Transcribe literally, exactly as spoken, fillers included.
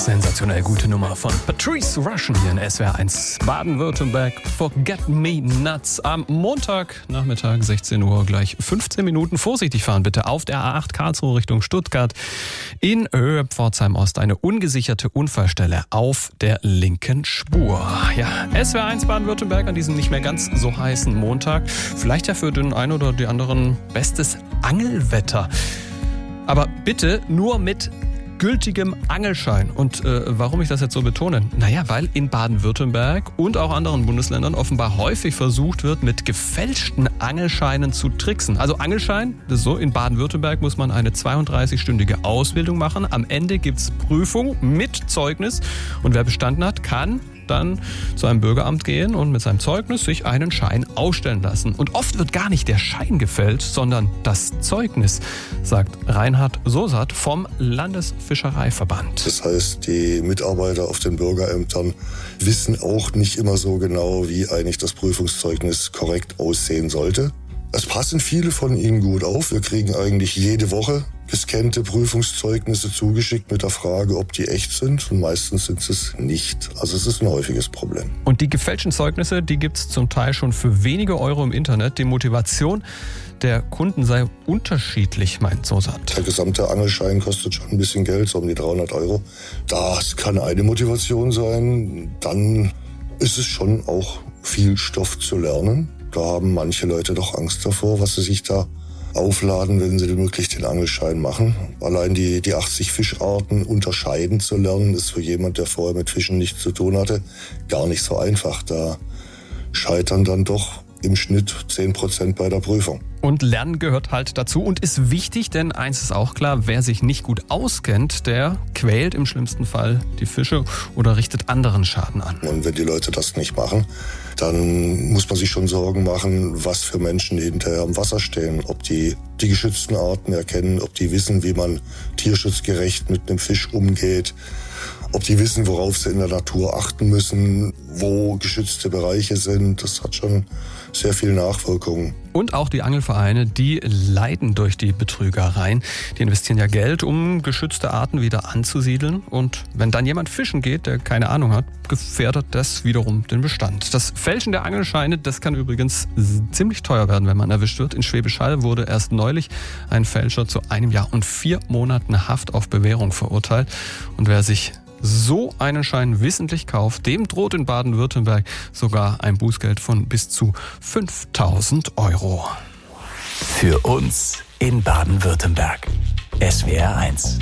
Sensationell gute Nummer von Patrice Rushen hier in S W R eins Baden-Württemberg. Forget Me Nuts. Am Montagnachmittag, sechzehn Uhr, gleich fünfzehn Minuten. Vorsichtig fahren bitte auf der A acht Karlsruhe Richtung Stuttgart. In Höhe Pforzheim Ost eine ungesicherte Unfallstelle auf der linken Spur. Ja, S W R eins Baden-Württemberg an diesem nicht mehr ganz so heißen Montag. Vielleicht ja für den einen oder die anderen bestes Angelwetter. Aber bitte nur mit gültigem Angelschein. Und äh, warum ich das jetzt so betone? Naja, weil in Baden-Württemberg und auch anderen Bundesländern offenbar häufig versucht wird, mit gefälschten Angelscheinen zu tricksen. Also Angelschein, das ist so, in Baden-Württemberg muss man eine zweiunddreißigstündige Ausbildung machen. Am Ende gibt's Prüfung mit Zeugnis. Und wer bestanden hat, kann dann zu einem Bürgeramt gehen und mit seinem Zeugnis sich einen Schein ausstellen lassen. Und oft wird gar nicht der Schein gefälscht, sondern das Zeugnis, sagt Reinhard Sosat vom Landesfischereiverband. Das heißt, die Mitarbeiter auf den Bürgerämtern wissen auch nicht immer so genau, wie eigentlich das Prüfungszeugnis korrekt aussehen sollte. Es passen viele von ihnen gut auf. Wir kriegen eigentlich jede Woche gescannte Prüfungszeugnisse zugeschickt mit der Frage, ob die echt sind. Und meistens sind es nicht. Also es ist ein häufiges Problem. Und die gefälschten Zeugnisse, die gibt es zum Teil schon für wenige Euro im Internet. Die Motivation der Kunden sei unterschiedlich, meint Sosat. Der gesamte Angelschein kostet schon ein bisschen Geld, so um die dreihundert Euro. Das kann eine Motivation sein. Dann ist es schon auch viel Stoff zu lernen. Da haben manche Leute doch Angst davor, was sie sich da aufladen, wenn sie wirklich den Angelschein machen. Allein die, die achtzig Fischarten unterscheiden zu lernen, ist für jemand, der vorher mit Fischen nichts zu tun hatte, gar nicht so einfach. Da scheitern dann doch im Schnitt zehn Prozent bei der Prüfung. Und Lernen gehört halt dazu und ist wichtig, denn eins ist auch klar, wer sich nicht gut auskennt, der quält im schlimmsten Fall die Fische oder richtet anderen Schaden an. Und wenn die Leute das nicht machen, dann muss man sich schon Sorgen machen, was für Menschen hinterher am Wasser stehen. Ob die die geschützten Arten erkennen, ob die wissen, wie man tierschutzgerecht mit einem Fisch umgeht, ob die wissen, worauf sie in der Natur achten müssen, wo geschützte Bereiche sind. Das hat schon sehr viel Nachwirkungen. Und auch die Angelvereine, die leiden durch die Betrügereien. Die investieren ja Geld, um geschützte Arten wieder anzusiedeln. Und wenn dann jemand fischen geht, der keine Ahnung hat, gefährdet das wiederum den Bestand. Das Fälschen der Angelscheine, das kann übrigens ziemlich teuer werden, wenn man erwischt wird. In Schwäbisch Hall wurde erst neulich ein Fälscher zu einem Jahr und vier Monaten Haft auf Bewährung verurteilt. Und wer sich so einen Schein wissentlich kauft, dem droht in Baden-Württemberg sogar ein Bußgeld von bis zu fünftausend Euro. Für uns in Baden-Württemberg. S W R eins.